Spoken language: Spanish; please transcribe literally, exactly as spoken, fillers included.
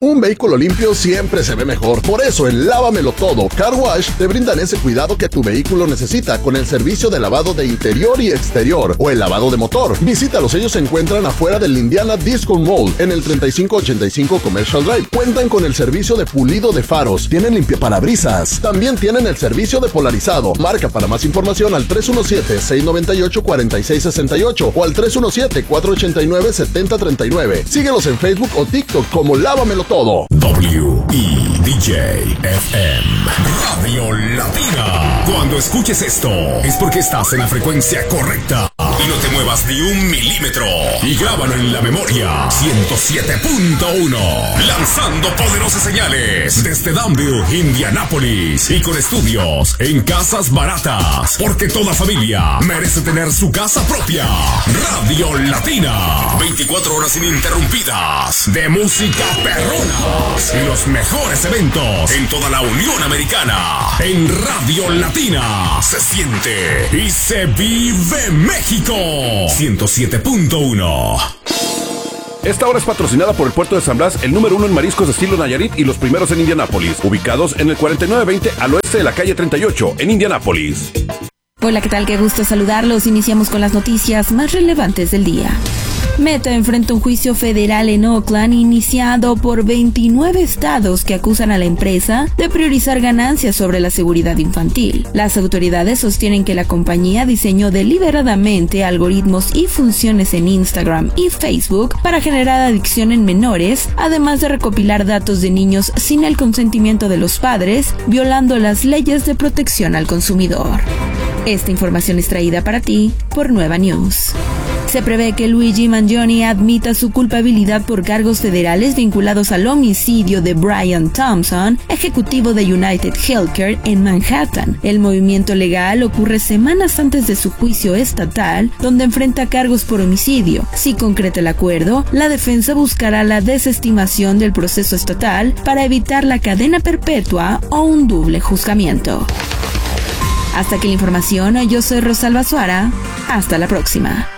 Un vehículo limpio siempre se ve mejor. Por eso en Lávamelo Todo Car Wash te brindan ese cuidado que tu vehículo necesita con el servicio de lavado de interior y exterior o el lavado de motor. Visítalos, ellos se encuentran afuera del Indiana Disco Mall en el treinta y cinco ochenta y cinco Commercial Drive. Cuentan con el servicio de pulido de faros, tienen limpiaparabrisas. También tienen el servicio de polarizado. Marca para más información al tres uno siete, seis nueve ocho, cuatro seis seis ocho o al tres uno siete, cuatro ocho nueve, siete cero tres nueve. Síguelos en Facebook o TikTok como Lávamelo Todo. W E D J F M Radio Latina. Cuando escuches esto es porque estás en la frecuencia correcta y no te muevas ni un milímetro. Y grábalo en la memoria. ciento siete punto uno. Lanzando poderosas señales desde Danville, Indianápolis, y con estudios en casas baratas, porque toda familia merece tener su casa propia. Radio Latina, veinticuatro horas ininterrumpidas de música perrona y los mejores eventos en toda la Unión Americana. En Radio Latina se siente y se vive México. ciento siete punto uno. Esta hora es patrocinada por el Puerto de San Blas, el número uno en mariscos de estilo Nayarit y los primeros en Indianápolis, ubicados en el cuarenta y nueve veinte al oeste de la calle treinta y ocho, en Indianápolis. Hola, ¿qué tal? Qué gusto saludarlos. Iniciamos con las noticias más relevantes del día. Meta enfrenta un juicio federal en Oakland iniciado por veintinueve estados que acusan a la empresa de priorizar ganancias sobre la seguridad infantil. Las autoridades sostienen que la compañía diseñó deliberadamente algoritmos y funciones en Instagram y Facebook para generar adicción en menores, además de recopilar datos de niños sin el consentimiento de los padres, violando las leyes de protección al consumidor. Esta información es traída para ti por Nueva News. Se prevé que Luigi Mangione admita su culpabilidad por cargos federales vinculados al homicidio de Brian Thompson, ejecutivo de United Healthcare en Manhattan. El movimiento legal ocurre semanas antes de su juicio estatal, donde enfrenta cargos por homicidio. Si concreta el acuerdo, la defensa buscará la desestimación del proceso estatal para evitar la cadena perpetua o un doble juzgamiento. Hasta aquí la información, yo soy Rosalba Suara. Hasta la próxima.